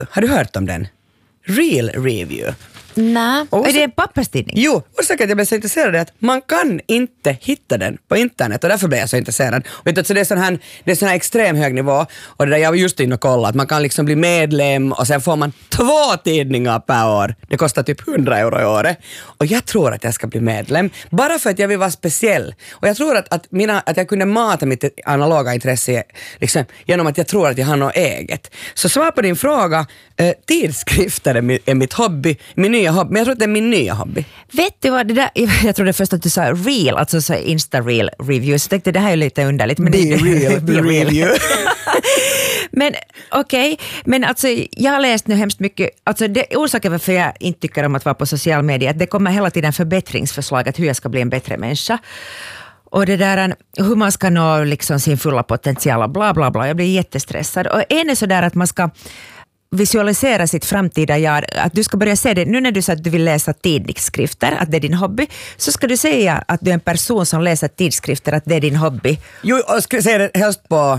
Har du hört om den? Real Review. Nej, är det en papperstidning? Jo, och så att jag blev så intresserad är att man kan inte hitta den på internet och därför blev jag så intresserad. Och vet du, så det är sån här extrem hög nivå och det där jag var just inne och kollade att man kan liksom bli medlem och sen får man 2 tidningar per år. Det kostar typ 100 euro i året. Och jag tror att jag ska bli medlem bara för att jag vill vara speciell. Och jag tror att jag kunde mata mitt analoga intresse liksom, genom att jag tror att jag har något eget. Så svar på din fråga, tidskrifter är mitt hobby, min nya hobby, men jag tror att det är min nya hobby. Vet du vad det där, jag trodde först att du sa real, alltså så Insta-real review, så tänkte det här är lite underligt. Men be real. Men okej, men alltså jag har läst nu hemskt mycket, alltså det orsaken varför jag inte tycker om att vara på social media, att det kommer hela tiden förbättringsförslag att hur jag ska bli en bättre människa. Och det där hur man ska nå liksom sin fulla potential och bla bla bla, jag blir jättestressad. Och en är så där att man ska visualisera sitt framtida jag, att du ska börja se det, nu när du sa att du vill läsa tidningsskrifter, att det är din hobby, så ska du säga att du är en person som läser tidskrifter, att det är din hobby. Jo, jag ska säga det helst på,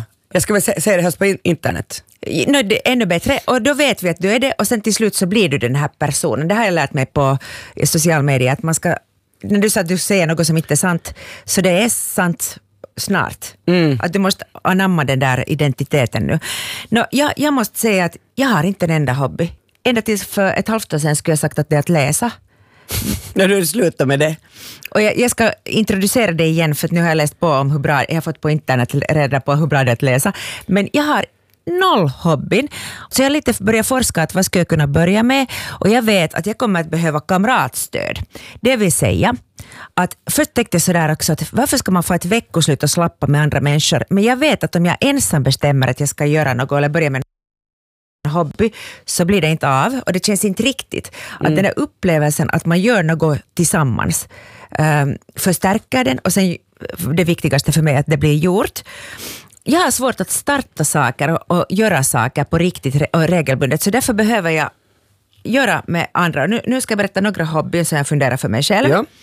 internet. No, det är ännu bättre, och då vet vi att du är det, och sen till slut så blir du den här personen. Det har jag lärt mig på social media, att man ska, när du sa att du säger något som inte är sant, så det är sant snart. Att du måste anamma den där identiteten nu. Jag måste säga att jag har inte en enda hobby. Ända tills för ett halvt år sedan skulle jag sagt att det är att läsa. När du slutar med det. Och jag ska introducera det igen, för att nu har jag läst på om hur bra, jag har fått på internet reda på hur bra det är att läsa. Men jag har 0 hobbyn. Så jag lite börjar forska att vad ska jag kunna börja med, och jag vet att jag kommer att behöva kamratstöd. Det vill säga att först tänkte jag sådär också att varför ska man få ett veckoslut och slappa med andra människor, men jag vet att om jag ensam bestämmer att jag ska göra något eller börja med en hobby så blir det inte av, och det känns inte riktigt att den där upplevelsen att man gör något tillsammans förstärker den, och sen det viktigaste för mig att det blir gjort. Jag har svårt att starta saker och göra saker på riktigt och regelbundet, så därför behöver jag göra med andra. Nu ska jag berätta några hobbyer som jag funderar för mig själv. Ja.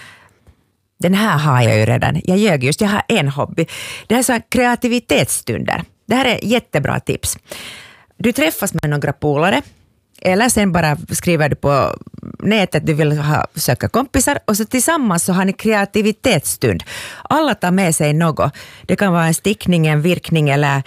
Den här har jag ju redan. Jag ljög just, jag har en hobby. Det här är så här kreativitetsstunder. Det här är jättebra tips. Du träffas med några polare, eller sen bara skriver du på nätet att du vill söka kompisar, och så tillsammans så har ni kreativitetsstund. Alla tar med sig något. Det kan vara en stickning, en virkning eller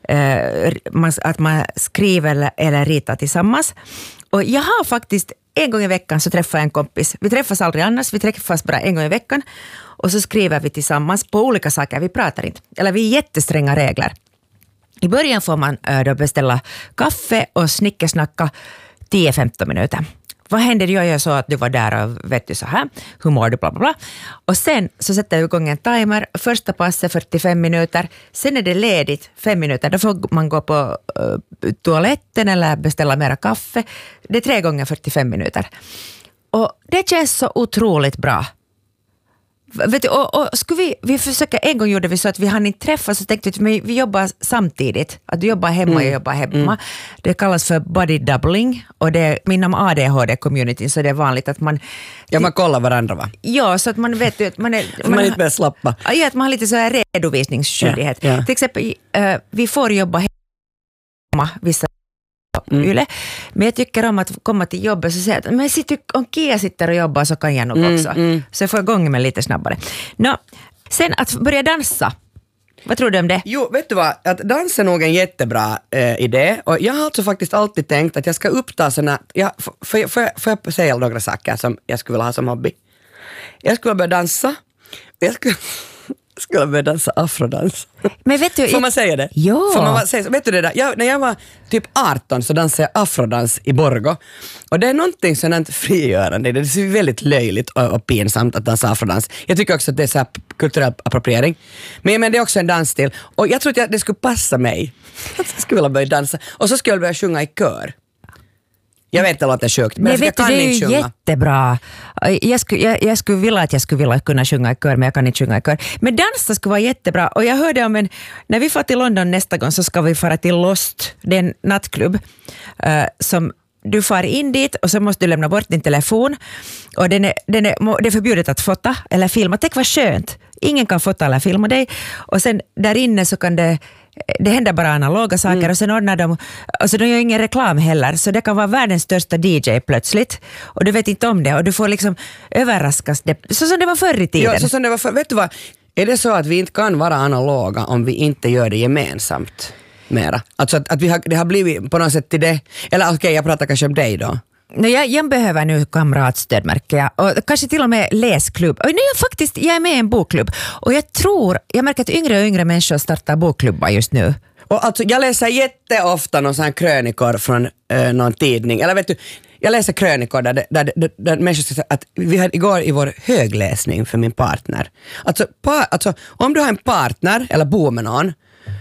att man skriver eller ritar tillsammans. Och jag har faktiskt en gång i veckan så träffar jag en kompis. Vi träffas aldrig annars, vi träffas bara en gång i veckan. Och så skriver vi tillsammans på olika saker, vi pratar inte. Eller vi är jättestränga regler. I början får man då beställa kaffe och snickersnacka 10-15 minuter. Vad händer? Jag gör så att du var där och vet du så här, hur mår du, bla bla bla. Och sen så sätter jag igång en timer, första passet 45 minuter, sen är det ledigt 5 minuter, då får man gå på toaletten eller beställa mera kaffe. Det är 3 gånger 45 minuter. Och det känns så otroligt bra. Vet du, och skulle vi försöka, en gång gjorde vi så att vi hann inte träffas, så tänkte vi jobbar samtidigt, att du jobbar hemma och jag jobbar hemma. Det kallas för body doubling, och det är inom ADHD-communityn, så det är vanligt att man man kollar varandra, va? Ja, så att man vet att man är... Man är inte mer slappa. Ja, att man har lite så här redovisningsskyldighet. Ja. Till exempel, vi får jobba hemma vissa yle. Men jag tycker om att komma till jobbet så säger jag att men om Kia sitter och jobbar så kan jag nog också. Så jag får igång mig lite snabbare. Sen att börja dansa. Vad tror du om det? Jo, vet du vad? Att dansa är nog en jättebra idé. Och jag har alltså faktiskt alltid tänkt att jag ska uppta såna... Får jag säga några saker som jag skulle vilja ha som hobby? Jag skulle börja dansa. Jag skulle börja dansa afrodans. Men vet du, får man säga det? Jo. Får man säga så? Vet du det där? När jag var typ 18 så dansade jag afrodans i Borgå. Och det är någonting sådant frigörande. Det är väldigt löjligt och pinsamt att dansa afrodans. Jag tycker också att det är så här kulturell appropriering. Men det är också en dansstil. Och jag tror att det skulle passa mig. Jag skulle vilja börja dansa. Och så skulle jag börja sjunga i kör. Jag vet inte, det låter sjukt, men jag kan inte sjunga. Det är ju jättebra. Jag skulle vilja att jag skulle vilja kunna sjunga i kör, men jag kan inte sjunga i kör. Men dansa skulle vara jättebra. Och jag hörde om när vi får till London nästa gång så ska vi fara till Lost. Det är en nattklubb som du far in dit och så måste du lämna bort din telefon. Och det är förbjudet att fota eller filma. Tänk vad skönt. Ingen kan fota eller filma dig. Och sen där inne så kan det det händer bara analoga saker och sen ordnar de, alltså de gör ingen reklam heller, så det kan vara världens största DJ plötsligt och du vet inte om det och du får liksom överraskas, så som det var förr i tiden. Ja, så som det var förr. Vet du vad, är det så att vi inte kan vara analoga om vi inte gör det gemensamt mera? Alltså att det har blivit på något sätt till det, eller okej, jag pratar kanske om dig då. Jag behöver nu kamratstöd, märker jag. Och kanske till och med läsklubb. Och jag är med i en bokklubb. Och jag märker att yngre och yngre människor startar bokklubbar just nu. Och alltså, jag läser jätteofta någon sån här krönikor från någon tidning. Eller vet du, jag läser krönikor där människor säger att vi hade igår i vår högläsning för min partner. Alltså om du har en partner eller bor med någon,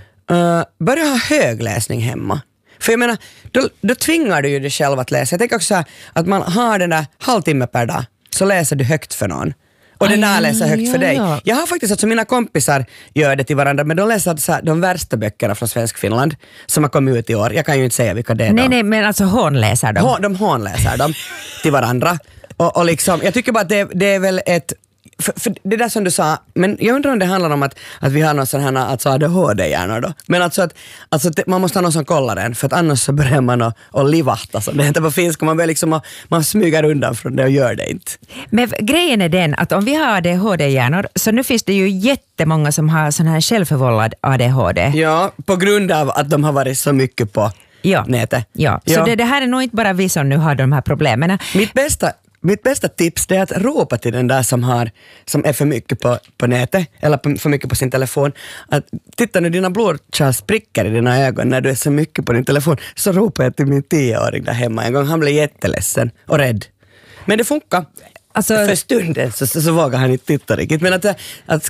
börja ha högläsning hemma. För jag menar, då tvingar du ju dig själv att läsa. Jag tänker också så här, att man har den där halvtimme per dag, så läser du högt för någon. Och den där läser högt för dig. Ja. Jag har faktiskt, alltså mina kompisar gör det till varandra, men de läser så här, de värsta böckerna från Svenskfinland som har kommit ut i år. Jag kan ju inte säga vilka det är. Nej, men alltså hånläser de. De hånläser dem till varandra. Och liksom, jag tycker bara att det är väl ett... För det där som du sa, men jag undrar om det handlar om att vi har någon sån här alltså ADHD-hjärnor då. Men alltså man måste ha någon som kollar den, för att annars så börjar man att livahta, som det heter på finska. Man börjar liksom man smyger undan från det och gör det inte. Men grejen är den att om vi har ADHD-hjärnor, så nu finns det ju jättemånga som har sån här självförvållad ADHD. Ja, på grund av att de har varit så mycket på nätet. Ja, så det här är nog inte bara vi som nu har de här problemen. Mitt bästa tips är att ropa till den där som är för mycket på nätet eller för mycket på sin telefon. Att titta nu, dina blodkärl spricker i dina ögon när du är så mycket på din telefon. Så ropar jag till min 10-åring där hemma en gång. Han blev jätteledsen och rädd. Men det funkar. Alltså, för stunden så vågar han inte titta riktigt. Men att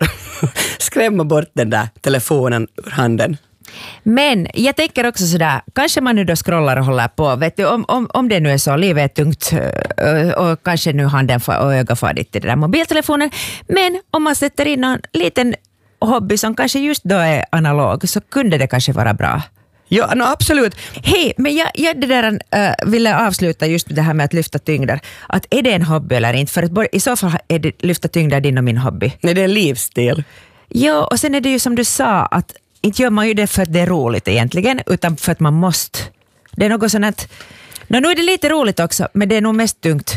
skrämma bort den där telefonen ur handen. Men jag tänker också sådär, kanske man nu då scrollar och håller på, vet du, om det nu är så, livet är tungt och kanske nu handen och ögat far dit till den där mobiltelefonen, men om man sätter in någon liten hobby som kanske just då är analog, så kunde det kanske vara bra. Ja, absolut. Hej, men jag ville avsluta just det här med att lyfta tyngder. Att är det en hobby eller inte? För att i så fall är det lyfta tyngder din och min hobby. Nej, det är en livsstil. Ja, och sen är det ju som du sa att inte gör man ju det för att det är roligt egentligen, utan för att man måste. Det är något sånt att... Nu är det lite roligt också, men det är nog mest tungt.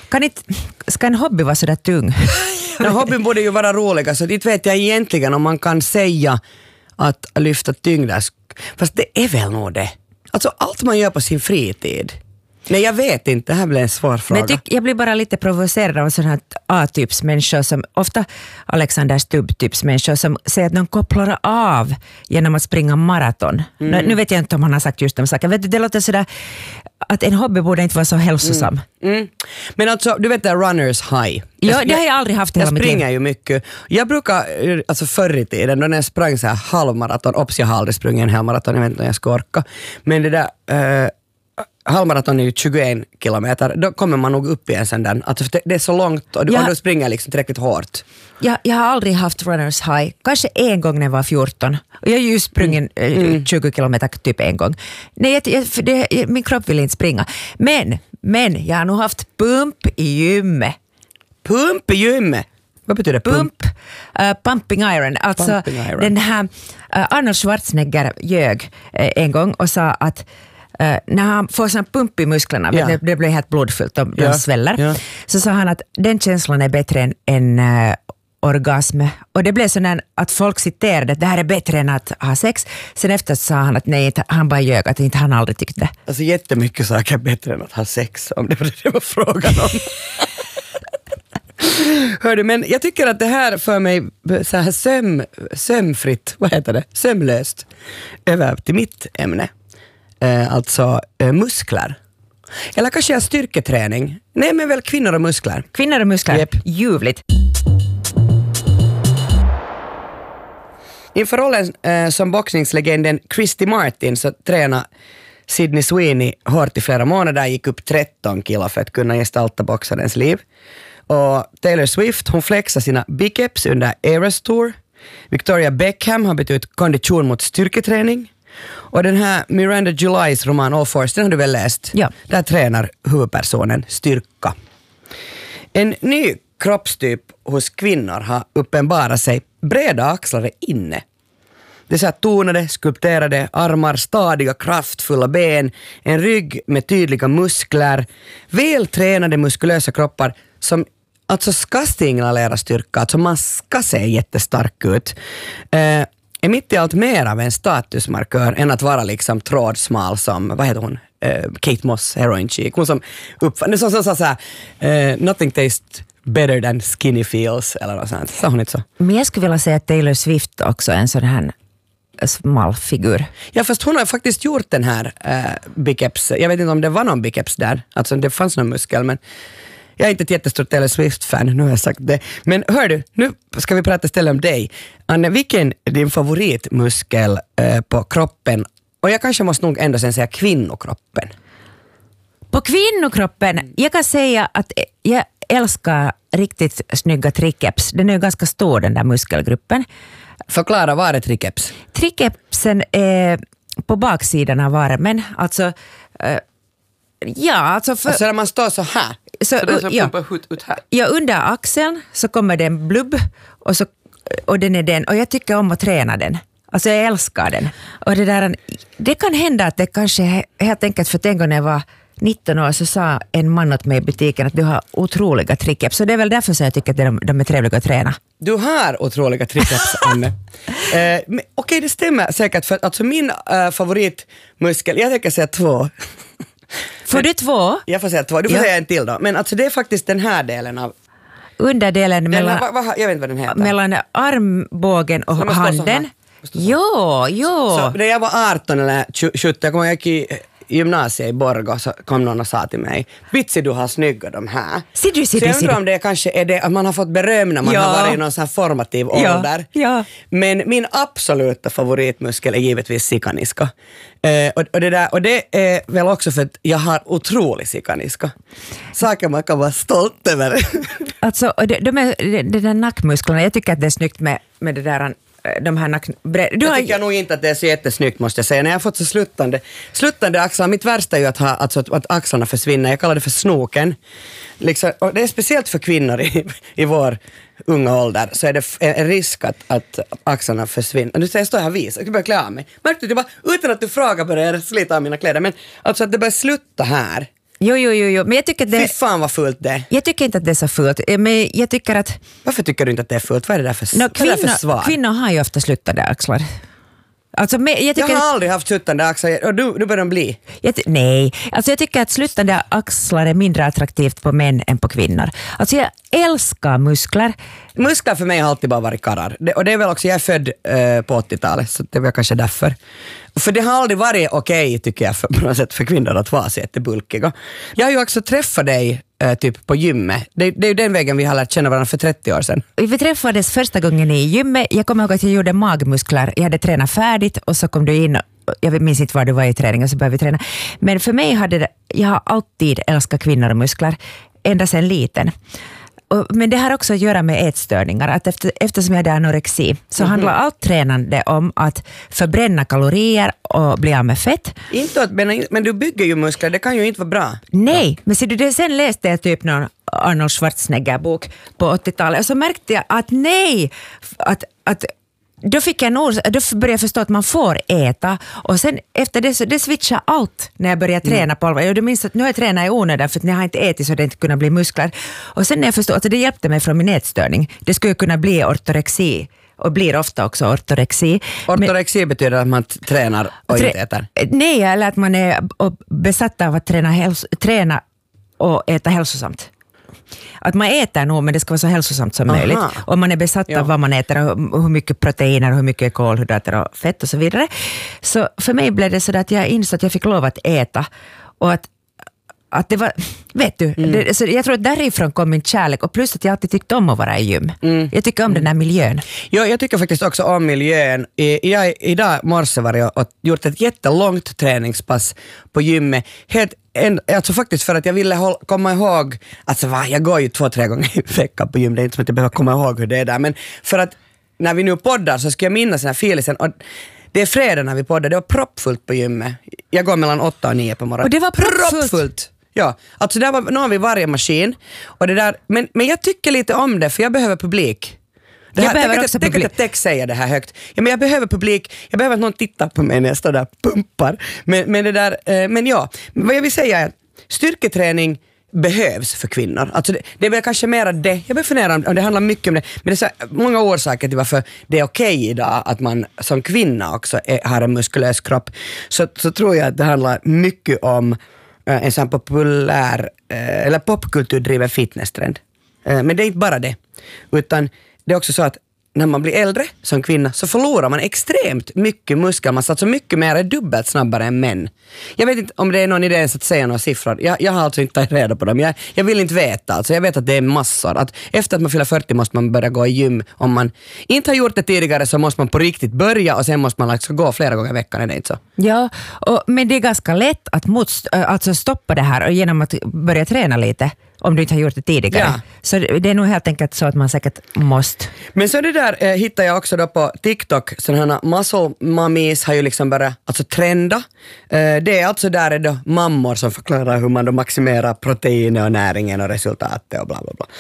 Ska en hobby vara sådär tung? Hobbyn borde ju vara rolig, så det vet jag egentligen om man kan säga att lyfta tyngder. Fast det är väl nog det. Alltså allt man gör på sin fritid. Nej, jag vet inte. Det här blir en svår fråga. Men jag blir bara lite provocerad av sådana här A-typsmänniskor som ofta Alexander Stubb-typsmänniskor som säger att de kopplar av genom att springa maraton. Nu vet jag inte om han har sagt just de saker. Vet du, det låter sådär att en hobby borde inte vara så hälsosam. Men alltså, du vet det runners high. Ja, det har jag aldrig haft hela mitt liv. Jag springer ju mycket. Jag brukar, alltså förr i tiden, när jag sprang så här halvmaraton, jag har aldrig sprungit en helmaraton, jag vet inte om jag ska orka. Men det där... halvmaraton är ju 21 kilometer, då kommer man nog upp i en sån där. Alltså det är så långt och du springer liksom tillräckligt hårt. Jag har aldrig haft runners high. Kanske en gång när jag var 14. Och jag har ju sprungit 20 kilometer typ en gång. Nej, min kropp vill inte springa. Men jag har nog haft pump i gymmet. Pump i gymmet? Vad betyder pump? Pumping iron. Alltså pumping iron. Den här Arnold Schwarzenegger ljög en gång och sa att när han får sån pump i musklerna, det blir helt blodfyllt och de sväller, så sa han att den känslan är bättre än orgasm. Och det blev sån att folk citerade att det här är bättre än att ha sex. Sen efter sa han att nej, han bara ljög, att inte han aldrig tyckte. Alltså jättemycket saker är bättre än att ha sex, om det var frågan om. Hördu, men jag tycker att det här för mig så här sömnfritt, vad heter det? Sömlöst över till mitt ämne. Alltså muskler. Eller kanske styrketräning. Nej, men väl kvinnor och muskler. Kvinnor och muskler, ljuvligt. Inför rollen som boxningslegenden Christy Martin så tränade Sydney Sweeney hårt i flera månader, gick upp 13 kilo för att kunna gestalta boxarens liv. Och Taylor Swift, hon flexar sina biceps under Eras Tour. Victoria Beckham har bytt ut kondition mot styrketräning. Och den här Miranda Julys roman All Force, den har du väl läst? Ja. Där tränar huvudpersonen styrka. En ny kroppstyp hos kvinnor har uppenbarat sig. Breda axlar är inne. Det är så här tonade, skulpterade armar, stadiga, kraftfulla ben, en rygg med tydliga muskler, vältränade muskulösa kroppar som alltså ska signalera styrka, alltså man ska se jättestark ut. Är mitt i allt mer av en statusmarkör än att vara liksom trådsmal som, vad heter hon? Kate Moss, Heroin Chic. Hon som uppfann, så sa nothing tastes better than skinny feels, eller något sånt. Sa hon inte så? Men jag skulle vilja säga att Taylor Swift också är en sån här smal figur. Ja, fast hon har faktiskt gjort den här biceps. Jag vet inte om det var någon biceps där. Alltså det fanns någon muskel, men jag är inte ett jättestort Taylor Swift-fan, nu har jag sagt det. Men hör du, nu ska vi prata istället om dig. Anne, vilken är din favoritmuskel på kroppen? Och jag kanske måste nog ändå sen säga kvinnokroppen. På kvinnokroppen, jag kan säga att jag älskar riktigt snygga triceps. Den är ju ganska stor, den där muskelgruppen. Förklara, vad är triceps? Tricepsen är på baksidan av armen. Alltså, alltså när man står så här. Så det är som pumpar ut här. Ja, under axeln så kommer det en blubb och den är den. Och jag tycker om att träna den. Alltså jag älskar den. Och det kan hända att det kanske helt enkelt för att en gång när jag var 19 år så sa en man åt mig i butiken att du har otroliga triceps. Så det är väl därför som jag tycker att de är trevliga att träna. Du har otroliga triceps, Anne. Okej, det stämmer säkert. För alltså min favoritmuskel, jag tänker säga 2. Får du 2? Jag får säga 2, du får säga en till då. Men alltså det är faktiskt den här delen av... Underdelen mellan, jag vet inte vad den heter. Mellan armbågen och handen. Jo. Så när jag var 18 eller 17, jag kommer ihåg i gymnasiet i Borgå, så kom någon och sa till mig, vitsi du har snygga de här. Så jag undrar om det kanske är det att man har fått beröm när man har varit i någon sån här formativ ålder. Ja. Men min absoluta favoritmuskel är givetvis sikaniska. Och det är väl också för att jag har otrolig sikaniska. Saker man kan vara stolt över. Alltså, de där nackmusklerna, jag tycker att det är snyggt med det där... De här jag tycker nog inte att det är så jättesnyggt, måste jag säga. När jag har fått så sluttande axlar, mitt värsta är ju att axlarna försvinner. Jag kallar det för snoken. Liksom, och det är speciellt för kvinnor i vår unga ålder, så är det en risk att axlarna försvinner. Nu står jag här och visar, jag kan börja klä av mig. Märkte du bara, utan att du frågar, börjar slita av mina kläder. Men alltså att det börjar slutta här. Jo, men jag tycker att det... Fy fan vad fult det är. Jag tycker inte att det är så fult, men jag tycker att... Varför tycker du inte att det är fult? Vad är det där för svar? Kvinnor har ju ofta sluttande axlar. Alltså, jag har aldrig haft sluttande axlar, och du börjar bli. Nej, alltså jag tycker att sluttande axlar är mindre attraktivt på män än på kvinnor. Alltså jag älskar muskler. Muskler för mig har alltid bara varit karrar. Och det är väl också, jag är född på 80-talet, så det var kanske därför. För det har aldrig varit okej, tycker jag, på något sätt för kvinnor att vara så jättebulkiga. Jag har ju också träffat dig typ på gymmet. Det är ju den vägen vi har lärt känna varandra för 30 år sedan. Vi träffades första gången i gymmet. Jag kommer ihåg att jag gjorde magmuskler. Jag hade tränat färdigt och så kom du in. Jag minns inte var du var i träningen, så började vi träna. Men för mig jag har alltid älskat kvinnor och muskler. Ända sedan liten. Men det har också att göra med ätstörningar. Att eftersom jag hade anorexi så handlar allt tränande om att förbränna kalorier och bli av med fett. Men du bygger ju muskler, det kan ju inte vara bra. Nej, men ser du, sen läste jag typ någon Arnold Schwarzenegger-bok på 80-talet och så märkte jag att då började jag förstå att man får äta, och sen efter det så det switchade allt när jag började träna på allvar. Jag minns att nu har jag tränat i onödan för att jag har inte ätit så det inte kunnat bli muskler. Och sen när jag förstod att det hjälpte mig från min ätstörning, det skulle kunna bli ortorexi, och blir ofta också ortorexi. Ortorexi betyder att man tränar och inte äter? Nej, eller att man är besatt av att träna och äta hälsosamt. Att man äter nog, men det ska vara så hälsosamt som möjligt. Och man är besatt av vad man äter och hur mycket proteiner och hur mycket kolhydrater och fett och så vidare. Så för mig blev det så att jag insåg att jag fick lov att äta. Och att det var, vet du, så jag tror att därifrån kom min kärlek, och plus att jag alltid tyckte om att vara i gym. Jag tycker om den här miljön. Ja, jag tycker faktiskt också om miljön. Idag morse var jag och gjort ett jättelångt träningspass på gymmet. Alltså faktiskt för att jag ville komma ihåg, alltså jag går ju 2-3 gånger i veckan på gym, det är inte som att jag behöver komma ihåg hur det är där, men för att när vi nu poddar så ska jag minnas den här filisen, och det är fredag när vi poddar, det var proppfullt på gymmet. Jag går mellan 8 och 9 på morgonen. Och det var proppfullt? Ja, alltså nu har vi varje maskin och det där, men jag tycker lite om det, för jag behöver publik. Det här, Jag behöver tänk också att publik. Tex säger det här högt. Ja, men jag behöver publik, jag behöver att någon tittar på mig när jag står där och pumpar. Men det där, men ja, vad jag vill säga är att styrketräning behövs för kvinnor. Alltså det är väl kanske mer det, jag börjar fundera om det handlar mycket om det, men det är så många orsaker till varför det är okej idag att man som kvinna också har en muskulös kropp. Så tror jag att det handlar mycket om en sån populär eller popkulturdriven fitnesstrend. Men det är inte bara det, utan det är också så att när man blir äldre som kvinna så förlorar man extremt mycket muskelmassa, alltså mycket mer, dubbelt snabbare än män. Jag vet inte om det är någon idé att säga några siffror. Jag har alltså inte tagit reda på dem. Jag vill inte veta. Alltså jag vet att det är massor. Att efter att man fyller 40 måste man börja gå i gym. Om man inte har gjort det tidigare så måste man på riktigt börja och sen måste man alltså gå flera gånger i veckan. Är det inte så? Ja, men det är ganska lätt att alltså stoppa det här genom att börja träna lite. Om du inte har gjort det tidigare. Ja. Så det är nog helt enkelt så att man säkert måste. Men så det där hittar jag också då på TikTok. Sådana här muscle mummies har ju liksom börjat alltså trenda. Det är alltså där är då mammor som förklarar hur man då maximerar proteinet och näringen och resultatet och bla bla bla.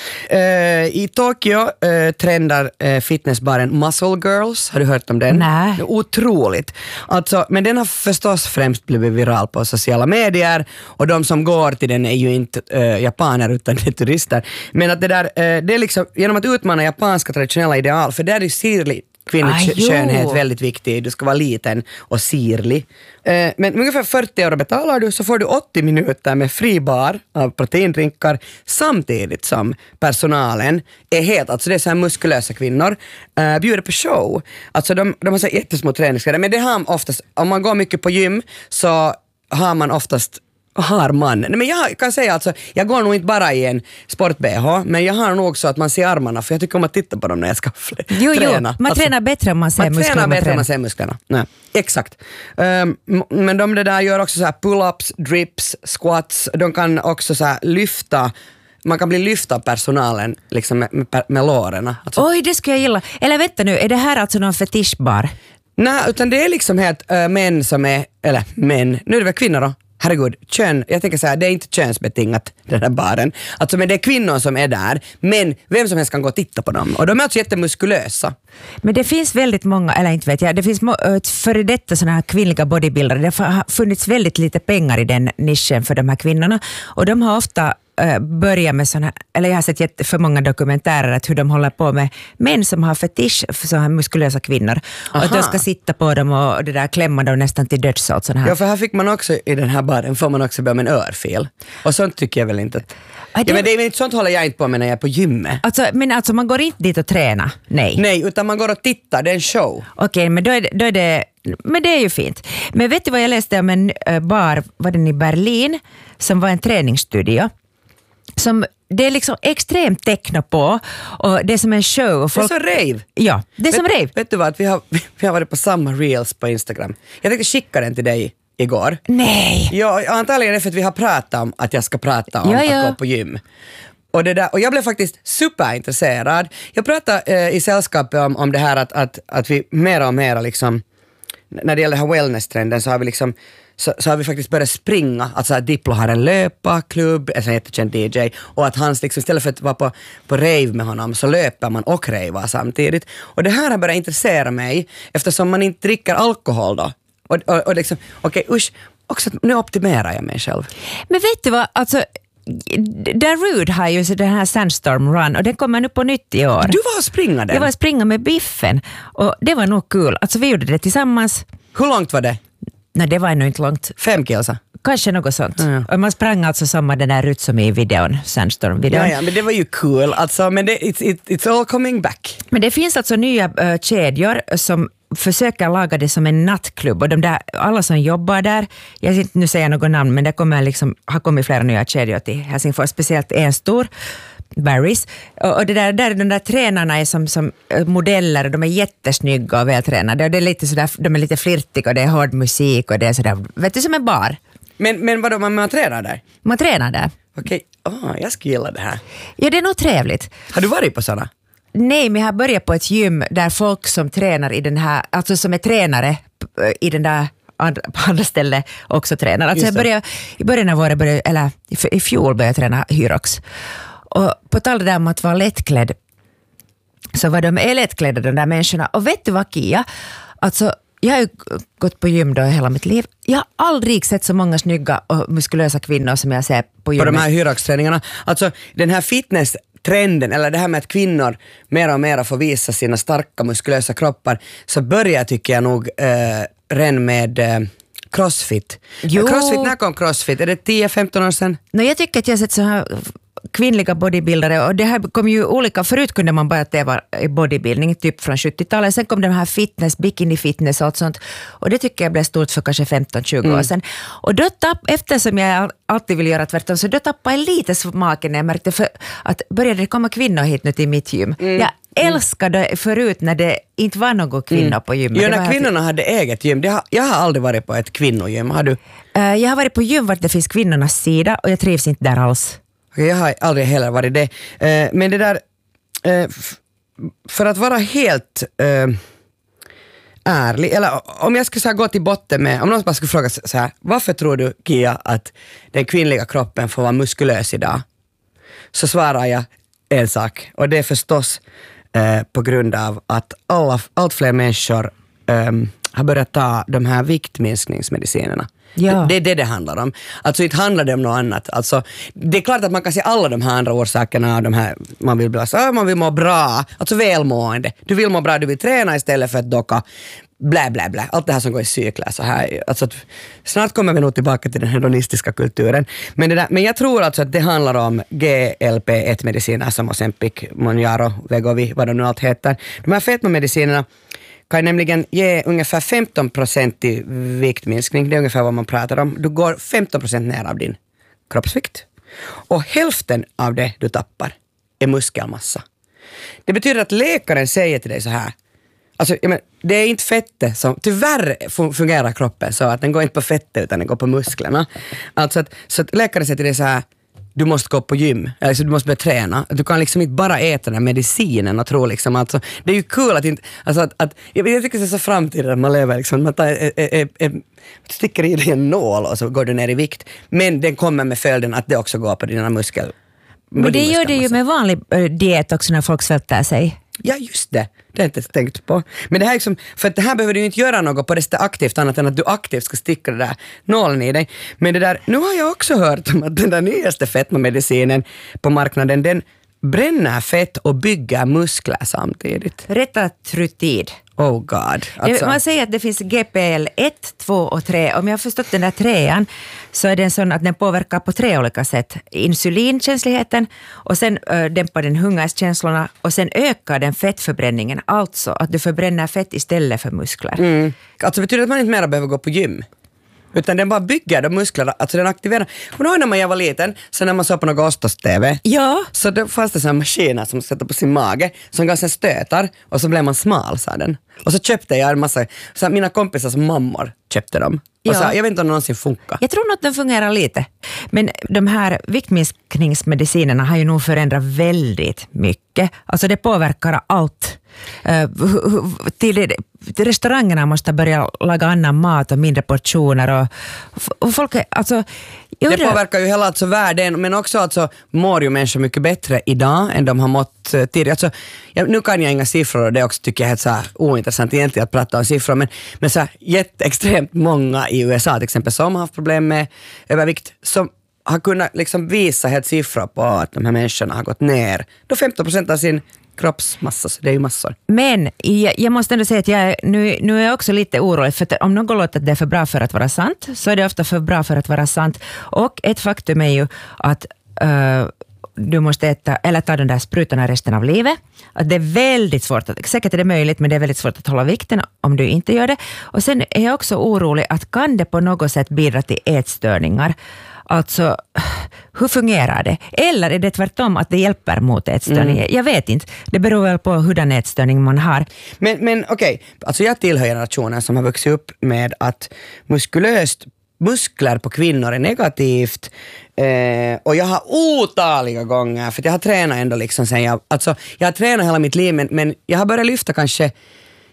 I Tokyo trendar fitnessbaren Muscle Girls. Har du hört om den? Nej. Det är otroligt. Alltså, men den har förstås främst blivit viral på sociala medier och de som går till den är ju inte japaner utan det är turister. Men att det där, det är liksom genom att utmana japanska traditionella ideal, för där är sirlig kvinnors skönhet väldigt viktig. Du ska vara liten och sirlig. Men ungefär 40 € betalar du så får du 80 minuter med fri bar av proteindrinkar samtidigt som personalen är helt, alltså det är så här muskulösa kvinnor, bjuder på show. Alltså de har så jättesmå träningskläder, men det har oftast, om man går mycket på gym så har man oftast nej, men jag kan säga alltså, jag går nog inte bara i en sport-BH, men jag har nog så att man ser armarna, för jag tycker om att titta på dem när jag ska träna. Man tränar bättre om man ser musklerna. Man tränar bättre om man ser musklerna. Nej, exakt. Men de där gör också så här pull-ups, drips, squats. De kan också så här lyfta. Man kan bli lyft av personalen liksom med lårena. Alltså. Oj, det skulle jag gilla. Eller vänta nu, är det här alltså någon fetischbar? Nej, utan det är liksom helt män som är, eller män, nu är det väl kvinnor då? Herregud, jag tänker så här, det är inte könsbetingat den här baren. Alltså, men det är kvinnor som är där, men vem som helst kan gå och titta på dem. Och de är alltså jättemuskulösa. Men det finns väldigt många, eller inte vet jag, det finns före detta sådana här kvinnliga bodybuildare. Det har funnits väldigt lite pengar i den nischen för de här kvinnorna. Och de har ofta börja med såna, eller jag har sett för många dokumentärer att hur de håller på med män som har fetisch för såna här muskulösa kvinnor. Och att de ska sitta på dem och det där klämma dem nästan till döds åt sån här. Ja, för här fick man också i den här baren får man också börja med en örfil. Och sånt tycker jag väl inte att... Ja, men det är inte sånt håller jag inte på med när jag är på gymmet. Alltså man går inte dit och träna? Nej. Nej, utan man går och tittar, det är en show. Okej, men då är det... Men det är ju fint. Men vet du vad jag läste om en bar, var den i Berlin, som var en träningsstudio. Som det är liksom extremt techno på och det är som en show. Och folk... Det är så rave. Ja, det är som rave. Vet du vad, att vi har varit på samma reels på Instagram. Jag tänkte skicka den till dig igår. Nej. Ja, antagligen är det för att vi har pratat om att jag ska prata om att gå på gym. Och jag blev faktiskt superintresserad. Jag pratade i sällskapet om det här att vi mer och mer liksom, när det gäller den här wellness-trenden så har vi liksom så har vi faktiskt börjat springa. Alltså att Diplo har en löparklubb, en jättekänd DJ, och att han liksom, istället för att vara på rave med honom så löper man och ravar samtidigt. Och det här har börjat intressera mig eftersom man inte dricker alkohol då. Och liksom, usch, också nu optimerar jag mig själv. Men vet du vad, alltså Darude har ju den här Sandstorm Run och den kommer nu på nytt i år. Du var och springa den? Jag var och springa med Biffen och det var nog kul. Alltså vi gjorde det tillsammans. Hur långt var det? Nej, det var nog inte långt. 5 kilsa? Kanske något sånt. Ja. Och man sprang alltså samma den där rutt som i videon, Sandstorm-videon. Ja, men det var ju cool. Alltså, men it's all coming back. Men det finns alltså nya kedjor som försöker laga det som en nattklubb och de där, alla som jobbar där, jag ska inte nu säga något namn, men det kommer liksom, har kommit flera nya kedjor till Helsingfors, speciellt en stor, Barry's. Och det där de där tränarna är som modeller och de är jättesnygga och vältränade och det är lite sådär, de är lite flirtiga och det är hård musik och det är sådär, vet du, som en bar. Men vadå, man tränar där? Man tränar där. Okej, jag skulle gilla det här. Ja, det är nog trevligt. Har du varit på sådana? Nej, men jag har börjat på ett gym där folk som tränar i den här, alltså som är tränare i den där på andra ställen också tränar. Alltså jag började, i början av året, eller i fjol började jag träna Hyrox. Och på tal det där om att vara lättklädd, så var de lättklädda de där människorna. Och vet du vad, Kia? Alltså, jag har ju gått på gym då hela mitt liv. Jag har aldrig sett så många snygga och muskulösa kvinnor som jag ser på gymmet. På de här hyroxträningarna. Alltså den här fitness-trenden, eller det här med att kvinnor mer och mer får visa sina starka muskulösa kroppar, så börjar tycker jag nog redan med crossfit. Crossfit, när kom crossfit? Är det 10-15 år sedan? Jag tycker att jag har sett så här kvinnliga bodybuildare, och det här kom ju olika. Förut kunde man bara tävla i bodybuilding typ från 70-talet. Sen kom de här fitness, bikini fitness och allt sånt. Och det tycker jag blev stort för kanske 15-20 år sedan. Och då eftersom jag alltid vill göra tvärtom, så då tappade jag lite smaken när jag märkte för att började det komma kvinnor hit nu till mitt gym. Jag älskade förut när det inte var någon kvinnor på gymmet. Jo, när kvinnorna hade eget gym. Jag har aldrig varit på ett kvinnogym. Har du? Jag har varit på gym vart det finns kvinnornas sida och jag trivs inte där alls. Jag har aldrig heller varit det. Men det där, för att vara helt ärlig, eller om jag skulle så här gå till botten med, om någon bara skulle fråga så här, varför tror du, Kia, att den kvinnliga kroppen får vara muskulös idag? Så svarar jag en sak, och det är förstås på grund av att allt fler människor har börjat ta de här viktminskningsmedicinerna. Ja. Det är det handlar om. Alltså inte handlar det om något annat. Alltså, det är klart att man kan se alla de här andra orsakerna. De här, man vill må bra. Alltså välmående. Du vill må bra, du vill träna istället för att docka. Blä, blä, blä. Allt det här som går i cykler. Så här. Alltså, snart kommer vi nog tillbaka till den hedonistiska kulturen. Men jag tror alltså att det handlar om GLP-1-mediciner som Ozempic, Mounjaro, Wegovy, vad de nu allt heter. De här fetmamedicinerna kan nämligen ge ungefär 15% i viktminskning. Det är ungefär vad man pratar om. Du går 15% ner av din kroppsvikt. Och hälften av det du tappar är muskelmassa. Det betyder att läkaren säger till dig så här. Alltså, det är inte fettet som... Tyvärr fungerar kroppen så att den går inte på fettet utan den går på musklerna. Alltså så att läkaren säger till dig så här. Du måste gå på gym, alltså du måste börja träna. Du kan liksom inte bara äta den här medicinen och tro liksom, alltså, det är ju kul att inte, alltså att jag tycker det är så framtiden att man lever liksom, man sticker i dig en nål och så går du ner i vikt. Men den kommer med följden att det också går på dina muskler. Men det gör det ju med vanlig diet också när folk svälter sig. Ja, just det. Det har jag inte tänkt på. Men det här liksom, för att det här behöver du ju inte göra något på det aktivt annat än att du aktivt ska sticka det där nålen i dig. Men det där, nu har jag också hört om att den där nyaste fetmamedicinen på marknaden, den bränner fett och bygger muskler samtidigt. Retatrutid. Oh god. Alltså. Man säger att det finns GPL 1, 2 och 3. Om jag har förstått den där 3:an så är den sån att den påverkar på 3 olika sätt. Insulinkänsligheten och sen dämpar den hungerskänslorna och sen ökar den fettförbränningen. Alltså att du förbränner fett istället för muskler. Alltså betyder att man inte mer behöver gå på gym? Utan den bara bygger de musklerna, alltså den aktiverar. Och då när jag var liten, så när man såg på något Ostos-TV, så det fanns det sådana maskiner som sätter på sin mage, som gav sig stötar, och så blev man smal, sa den. Och så köpte jag en massa, så mina kompisars mammor köpte dem. Och så, jag vet inte om det någonsin funkar. Jag tror nog att den fungerar lite. Men de här viktminskningsmedicinerna har ju nog förändrat väldigt mycket. Alltså det påverkar allt. Till restaurangerna måste börja laga annan mat och mindre portioner. Och folk, alltså, det påverkar ju hela alltså världen, men också alltså mår ju människor mycket bättre idag än de har mått tidigare. Alltså, nu kan jag inga siffror och det också tycker jag är helt så här ointressant egentligen att prata om siffror, men så här jätteextremt många i USA till exempel som har haft problem med övervikt, som har kunnat liksom visa helt siffror på att de här människorna har gått ner då 15% av sin kroppsmassa, så det är ju massor. Men jag måste ändå säga att nu är jag också lite orolig, för att om någon låter att det är för bra för att vara sant, så är det ofta för bra för att vara sant. Och ett faktum är ju att du måste äta eller ta den där sprutorna resten av livet. Att det är väldigt svårt, säkert är det möjligt, men det är väldigt svårt att hålla vikten om du inte gör det. Och sen är jag också orolig att kan det på något sätt bidra till ätstörningar? Alltså, hur fungerar det? Eller är det tvärtom att det hjälper mot ätstörning? Jag vet inte. Det beror väl på hurdan ätstörning man har. Men okej, alltså jag tillhör generationen som har vuxit upp med att muskler på kvinnor är negativt. Och jag har otaliga gånger, för jag har tränat ändå liksom sen jag har tränat hela mitt liv, men jag har börjat lyfta kanske,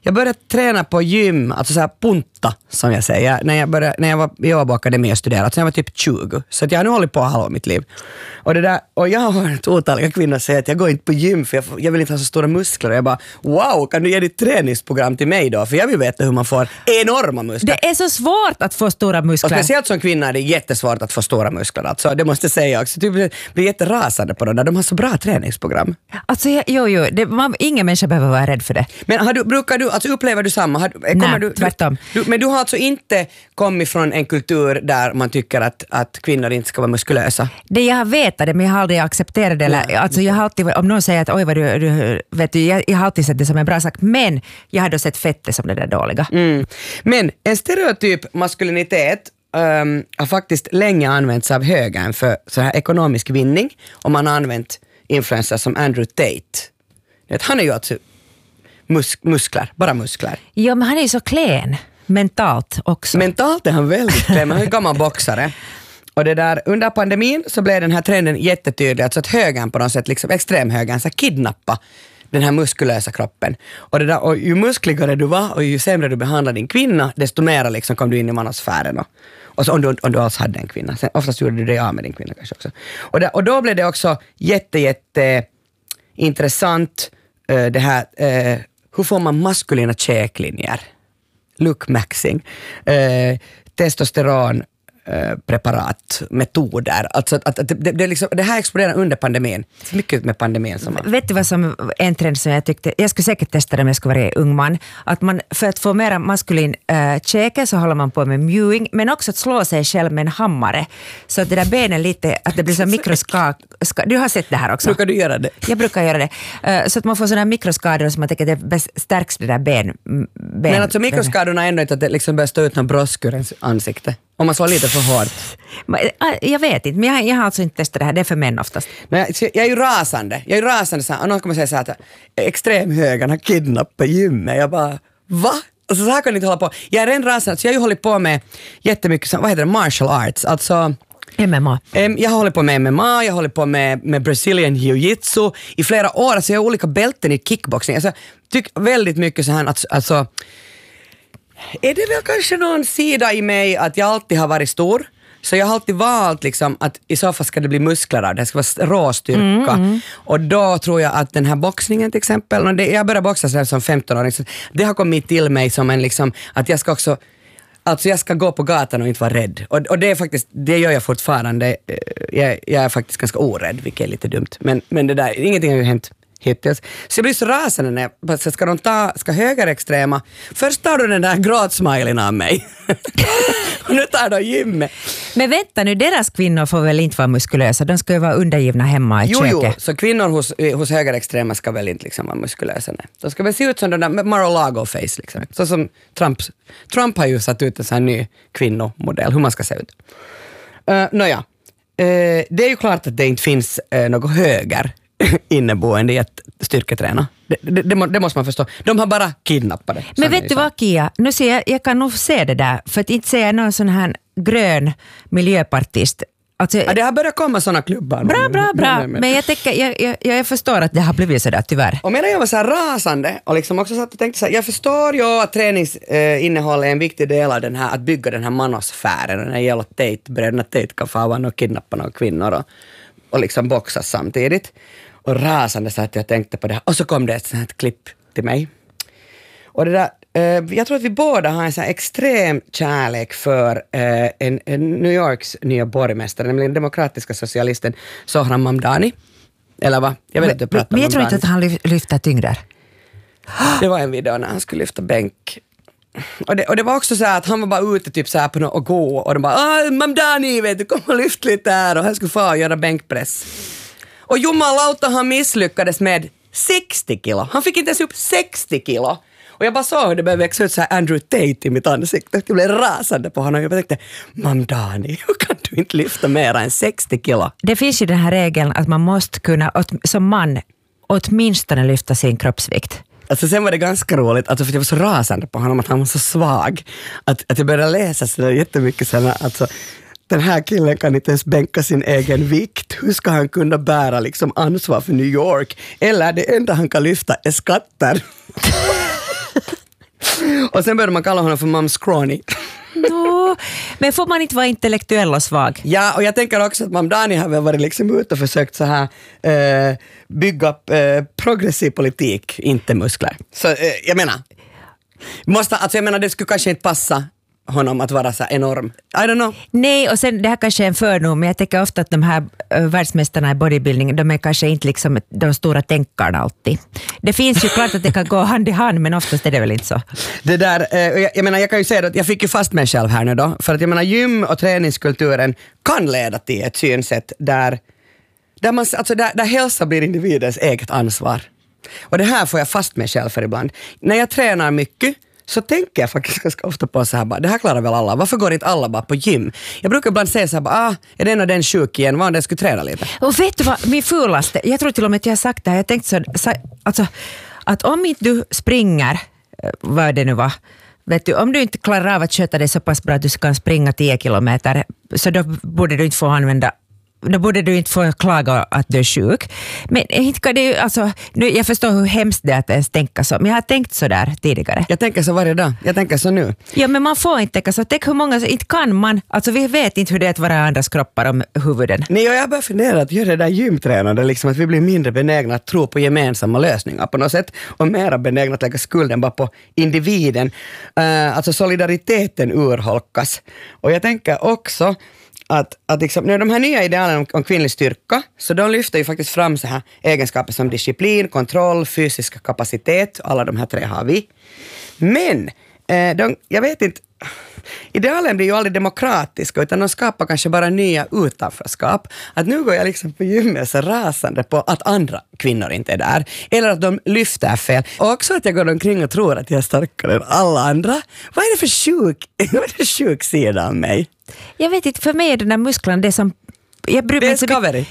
Jag började träna på gym, alltså så här punta som jag säger, när jag var i Åbo Akademi och studerade, så jag var typ 20. Så att jag har nu hållit på halva mitt liv. Och jag har hört otaliga kvinnor säga att jag går inte på gym för jag vill inte ha så stora muskler. Och jag bara, wow, kan du ge ditt träningsprogram till mig då? För jag vill veta hur man får enorma muskler. Det är så svårt att få stora muskler. Och speciellt som kvinna är det jättesvårt att få stora muskler. Alltså, det måste jag säga också. Du blir jätterasande på dem där. De har så bra träningsprogram. Alltså, ingen människa behöver vara rädd för det. Men upplever du samma? Nej, tvärtom. Men du har alltså inte kommit från en kultur där man tycker att kvinnor inte ska vara muskulösa? Det jag har vetat det, men jag har aldrig accepterat det. Alltså, jag har alltid, om någon säger att oj vad du vet du, jag har alltid sett det som en bra sak, men jag har då sett fettet som det där dåliga. Men en stereotyp maskulinitet har faktiskt länge använts av högern för så här ekonomisk vinning, och man har använt influencers som Andrew Tate. Han är ju alltså muskler, bara muskler. Ja, men han är ju så klen mentalt också. Mentalt är han väldigt klen, men han är en gammal boxare. Och det där, under pandemin så blev den här trenden jättetydlig, alltså att högern på något sätt, liksom extremhögern, så kidnappa den här muskulösa kroppen. Och ju muskligare du var och ju sämre du behandlade din kvinna, desto mer liksom kom du in i manosfären. Och så om du alls hade en kvinna. Sen, oftast gjorde du det av med din kvinna kanske också. Och då blev det också jätte intressant det här, hur får man maskulina käklinjer? Look maxing. Testosteron preparat, metoder. Alltså det här exploderar under pandemin. Det är mycket med pandemin som har... Vet du vad som en trend som jag tyckte, jag skulle säkert testa det om jag skulle vara ung man, att man för att få mera maskulin käke så håller man på med mewing, men också att slå sig själv med en hammare. Så att det där benen lite, att det blir så du har sett det här också. Brukar du göra det? Jag brukar göra det. Så att man får sådana mikroskador som man tänker att det stärks det där ben. Men alltså mikroskadorna är ändå inte att det liksom börjar stå ut någon brosk ur ens ansikte. Om man slår lite för hårt. Jag vet inte, men jag har alltså inte testat det här. Det är för män oftast. Men jag är ju rasande. Så här, och någon kommer säga så här att extremhögern har kidnappat gymmet. Jag bara, va? Alltså, så här kan ni inte hålla på. Jag är redan rasande. Så jag har ju hållit på med jättemycket, vad heter det, martial arts. Alltså... MMA. Jag håller på med MMA, jag håller på med Brazilian jiu-jitsu i flera år. Alltså jag har olika bälten i kickboxing. Alltså, tycker väldigt mycket så här alltså... Är det väl kanske någon sida i mig att jag alltid har varit stor? Så jag har alltid valt liksom att i så fall ska det bli muskler av det. Det ska vara råstyrka. Och då tror jag att den här boxningen till exempel, och jag började boxa sedan som 15-åring, så det har kommit till mig som en liksom, att jag ska också, alltså jag ska gå på gatan och inte vara rädd. Och det är faktiskt, det gör jag fortfarande. Jag är faktiskt ganska orädd, vilket är lite dumt. Men det där, ingenting har ju hänt hittills. Så jag blir så rasande när ska högerextrema. Först tar du den där gråtsmilen av mig. Och nu tar du gymmet. Men vänta nu, deras kvinnor får väl inte vara muskulösa? De ska ju vara undergivna hemma i köket. Jo, så kvinnor hos högerextrema ska väl inte liksom vara muskulösa. Nej. De ska väl se ut som den där Mar-a-Lago-face. Liksom. Så som Trump har ju satt ut en sån här ny kvinnomodell, hur man ska se ut. Nåja, det är ju klart att det inte finns något höger inneboende i att styrketräna. Det måste man förstå. De har bara kidnappat det. Men vet du vad, Kia? Nu ser jag kan nog se det där. För att inte säga någon sån här grön miljöpartist. Alltså, det har börjat komma såna klubbar. Bra. Men jag förstår att det har blivit sådär, tyvärr. Och medan jag var så här rasande och liksom också satt och tänkte så här, jag förstår ju att träningsinnehåll är en viktig del av den här, att bygga den här manosfären. Den här jävla bröderna Tate kan få och kidnappa några kvinnor och liksom boxas samtidigt. Och rasande så att jag tänkte på det här. Och så kom det ett sånt här klipp till mig. Och det där, jag tror att vi båda har en sån här extrem kärlek för en New Yorks nya borgmästare, nämligen demokratiska socialisten Zohran Mamdani. Eller vad? Jag vet inte prata om men jag tror inte att han lyfter tyngder. Det var en video när han skulle lyfta bänk. Och det var också så här att han var bara ute typ så här på något och gå. Och de bara, Mamdani, vet du, kom och lyft lite här. Och han skulle få göra bänkpress. Och jumalauta, han misslyckades med 60 kilo. Han fick inte ens upp 60 kilo. Och jag bara såg hur det började växa ut så här Andrew Tate i mitt ansikte. Jag blev rasande på honom. Jag tänkte, Mamdani, hur kan du inte lyfta mer än 60 kilo? Det finns ju den här regeln att man måste kunna som man åtminstone lyfta sin kroppsvikt. Alltså sen var det ganska roligt, alltså för jag var så rasande på honom att han var så svag. Att jag började läsa så där jättemycket sådana, alltså den här killen kan inte ens bänka sin egen vikt. Hur ska han kunna bära liksom ansvar för New York? Eller det enda han kan lyfta är skatter. Och sen började man kalla honom för Mom Scrawny. No, men får man inte vara intellektuell och svag? Ja, och jag tänker också att Mam Dani har väl varit liksom ute och försökt så här bygga upp progressiv politik, inte muskler. Så jag menar, det skulle kanske inte passa honom att vara så enorm. I don't know. Nej, och sen det här kanske är en förnom, men jag tänker ofta att de här världsmästarna i bodybuilding, de är kanske inte liksom de stora tänkarna alltid. Det finns ju klart att det kan gå hand i hand, men oftast är det väl inte så. Det där, jag kan ju säga att jag fick ju fast mig själv här nu då, för att jag menar gym- och träningskulturen kan leda till ett synsätt där hälsa blir individens eget ansvar. Och det här får jag fast mig själv för ibland. När jag tränar mycket så tänker jag faktiskt ganska ofta på så här bara, det här klarar väl alla. Varför går inte alla bara på gym? Jag brukar ibland säga så här bara, är den och den sjuk igen? Vad om den skulle träna lite? Och vet du vad, min fulaste, jag tror till och med att jag har sagt det här, jag tänkte så alltså, att om inte du springer, vad det nu var, vet du, om du inte klarar av att sköta det så pass bra att du kan springa 10 kilometer, så då borde du inte få använda. Då borde du inte få klaga att du är sjuk. Men inte det, alltså, nu, jag förstår hur hemskt det är att ens tänka så. Men jag har tänkt så där tidigare. Jag tänker så varje dag. Jag tänker så nu. Ja, men man får inte tänka så. Tänk hur många, inte kan man. Alltså vi vet inte hur det är att vara andras kroppar om huvuden. Nej, och jag börjar fundera att göra det där gymtränande, liksom att vi blir mindre benägna att tro på gemensamma lösningar på något sätt. Och mera benägna att lägga skulden bara på individen. Alltså solidariteten urholkas. Och jag tänker också att liksom, de här nya idealen om kvinnlig styrka, så de lyfter ju faktiskt fram så här egenskaper som disciplin, kontroll, fysisk kapacitet, alla de här 3 har vi. Men jag vet inte, idealen blir ju aldrig demokratiska, utan de skapar kanske bara nya utanförskap. Att nu går jag liksom på gymmet så rasande på att andra kvinnor inte är där, eller att de lyfter fel. Och också att jag går omkring och tror att jag är starkare än alla andra. Vad är det för sjuk sida av mig? Jag vet inte, för mig är den där musklerna det som... Det är Discovery.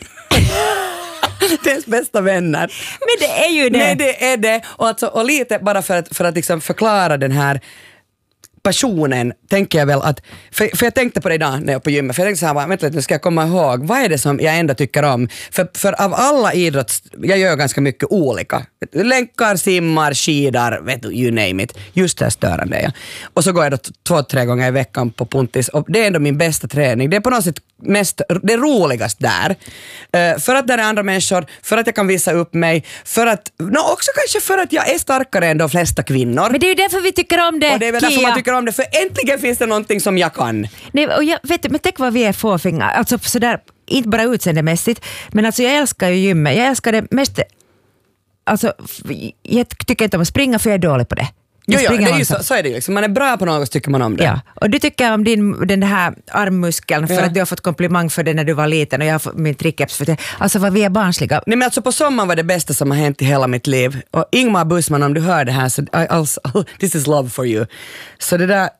Det är ens bästa vänner. Men det är ju det. Nej, det är det. Och lite bara för att liksom förklara den här passionen, tänker jag väl att, för jag tänkte på det idag när jag var på gymmet, för jag tänkte så här, vänta lite, nu ska jag komma ihåg, vad är det som jag ändå tycker om? För av alla idrotts, jag gör ganska mycket olika. Länkar, simmar, skidar, vet du, you name it. Just det här störande är jag. Och så går jag då 2-3 gånger i veckan på puntis, och det är ändå min bästa träning. Det är på något sätt det roligast där. För att där är andra människor, för att jag kan visa upp mig, för att, också kanske för att jag är starkare än de flesta kvinnor. Men det är ju därför vi tycker om det, och det är väl därför man tycker om det, för äntligen finns det någonting som jag kan. Nej, och jag vet, men tänk vad vi är fåfänga, alltså sådär, inte bara utseendemässigt, men alltså jag älskar ju gymmet, jag älskar det mest, alltså jag tycker inte om att springa för jag är dålig på det. Jo, det är ju så är det ju liksom. Man är bra på något så tycker man om det. Ja, och du tycker om den här armmuskeln för att du har fått komplimang för det när du var liten, och jag har fått min triceps för det. Alltså vad vi är barnsliga. Nej, men alltså på sommaren var det bästa som har hänt i hela mitt liv. Och Ingmar Bussman, om du hör det här, så this is love for you. Så det där,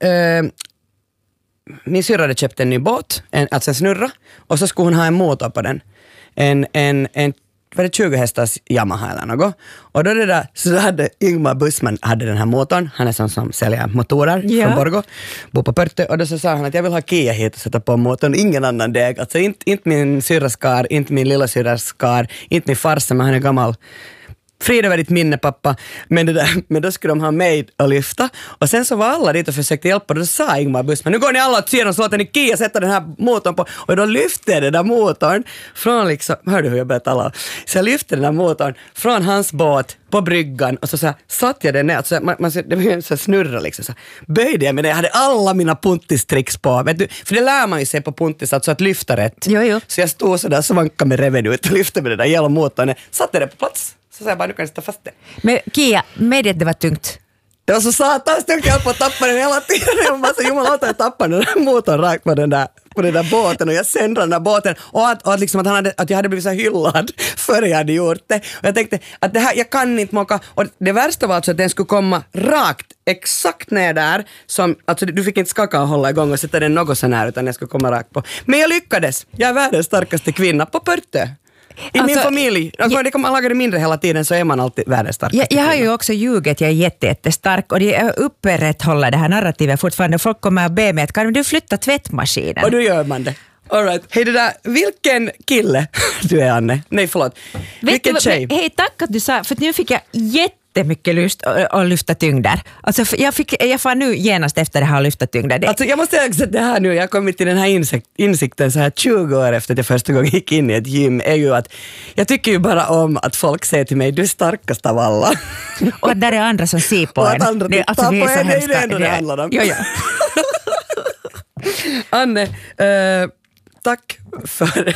min syrra hade köpt en ny båt, alltså en snurra, och så skulle hon ha en motor på den. En var det 20 hästars Yamaha eller något. Och då så hade Ingmar Bussman hade den här motorn. Han är sån som säljer motorer från Borgå. Bor på Pörtö. Och då så sa han att jag vill ha Kia hit och sätta på motorn. Ingen annan deg. Alltså inte min syrras kar, inte min lilla syrras kar, inte min farsa, men han är gammal. Frid över ditt minne, pappa. Men då skulle de ha mig att lyfta. Och sen så var alla dit och försökte hjälpa. Och då sa Ingmar Bussman, nu går ni alla åt sidan och så låter ni Kia sätta den här motorn på. Och då lyfte jag den där motorn från liksom, hör du hur jag börjar tala? Så jag lyfte den där motorn från hans båt på bryggan, och så satt jag den ner. Så det var en snurra liksom. Så böjde jag med det. Jag hade alla mina puntistricks på. Vet du? För det lär man ju sig på puntis, alltså att lyfta rätt. Jo. Så jag stod så där, svankade med reven ut och lyfte med den där jävla motorn. Satte det på plats. Så sa jag bara, nu kan jag sätta fast det. Men Kia, medget det var tungt. Det var så satans tungt, jag höll på att tappa den hela tiden. Jag bara så, låt jag tappa den där motorn rakt på den där båten, och jag sände den där båten. Och att jag hade blivit så hyllad före jag hade gjort det. Och jag tänkte att det här, jag kan inte mocka. Och det värsta var alltså att den skulle komma rakt, exakt ner där. Alltså du fick inte skaka och hålla igång och sätta den något så nära, utan jag skulle komma rakt på. Men jag lyckades. Jag är världens starkaste kvinna på Pörtö. I min familj, det kan man laga det mindre hela tiden, så är man alltid världens starkaste. Jag har ju också ljugit, jag är jättestark, och det upprätthåller det här narrativet fortfarande. Folk kommer att be mig att kan du flytta tvättmaskinen? Och då gör man det. All right. Hej det där, vilken kille du är, Anne? Nej, förlåt. Vilken tjej? Hej, tack att du sa, för nu fick jag jättemycket lust att lyfta tyngder. Alltså jag får nu genast efter det här att lyfta tyngder. Alltså jag måste säga att det här nu, jag har kommit till den här insikten så här 20 år efter att jag första gången gick in i ett gym, är ju att jag tycker ju bara om att folk säger till mig, du är starkast av alla. Och att där är andra som ser på en. Och att andra tittar på en, det är det ändå det handlar om. Ja. Anne, tack för